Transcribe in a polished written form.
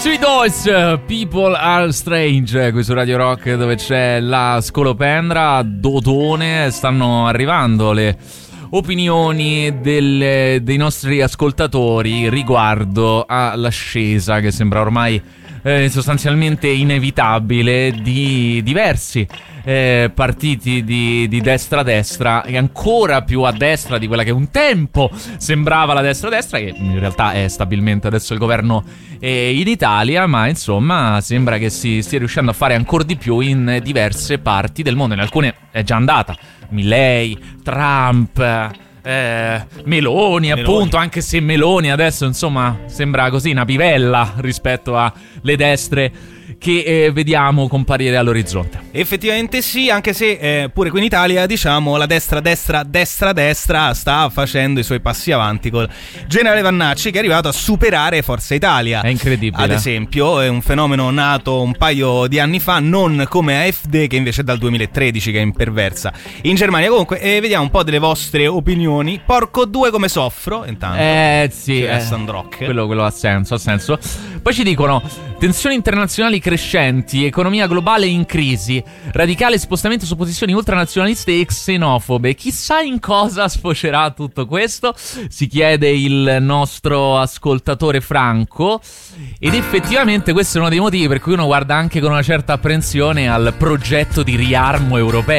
Backstreet Boys, People Are Strange, qui su Radio Rock, dove c'è la scolopendra, Dodone. Stanno arrivando le opinioni dei nostri ascoltatori riguardo all'ascesa che sembra ormai sostanzialmente inevitabile di diversi partiti di destra-destra, e ancora più a destra di quella che un tempo sembrava la destra-destra, che in realtà è stabilmente adesso il governo in Italia, ma insomma sembra che si stia riuscendo a fare ancora di più in diverse parti del mondo. In alcune è già andata, Milei, Trump, Meloni, appunto, anche se Meloni adesso insomma sembra così una pivella rispetto alle destre che vediamo comparire all'orizzonte. Effettivamente sì, anche se pure qui in Italia, diciamo, la destra sta facendo i suoi passi avanti col generale Vannacci, che è arrivato a superare Forza Italia. È incredibile. Ad esempio, è un fenomeno nato un paio di anni fa, non come AfD, che invece è dal 2013 che è imperversa in Germania. Comunque, vediamo un po' delle vostre opinioni. Porco due come soffro, intanto. Sì, Sandrock. Quello ha senso. Poi ci dicono: tensioni internazionali crescenti, economia globale in crisi, radicale spostamento su posizioni ultranazionaliste e xenofobe. Chissà in cosa sfocerà tutto questo, si chiede il nostro ascoltatore Franco. Ed effettivamente questo è uno dei motivi per cui uno guarda anche con una certa apprensione al progetto di riarmo europeo.